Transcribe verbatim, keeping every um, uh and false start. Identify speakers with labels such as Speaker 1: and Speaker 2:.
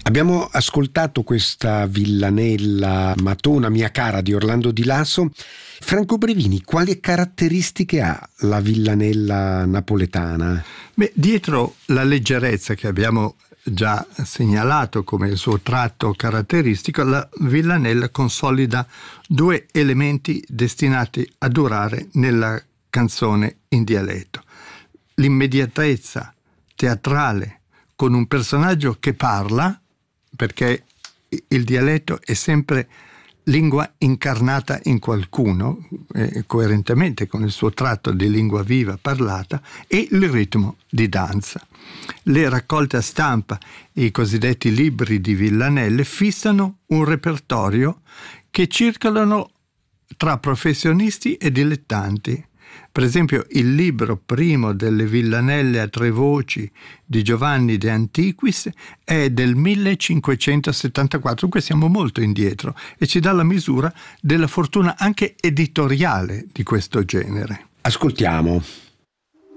Speaker 1: Abbiamo ascoltato questa villanella matona mia cara di Orlando Di Lasso. Franco Brevini, quali caratteristiche ha la villanella napoletana?
Speaker 2: Beh, dietro la leggerezza che abbiamo già segnalato come il suo tratto caratteristico, la villanella consolida due elementi destinati a durare nella canzone in dialetto: l'immediatezza teatrale con un personaggio che parla, perché il dialetto è sempre lingua incarnata in qualcuno, eh, coerentemente con il suo tratto di lingua viva parlata, e il ritmo di danza. Le raccolte a stampa e i cosiddetti libri di villanelle fissano un repertorio che circolano tra professionisti e dilettanti. Per esempio, il libro primo delle villanelle a tre voci di Giovanni De Antiquis è del millecinquecentosettantaquattro, dunque siamo molto indietro, e ci dà la misura della fortuna anche editoriale di questo genere.
Speaker 1: Ascoltiamo.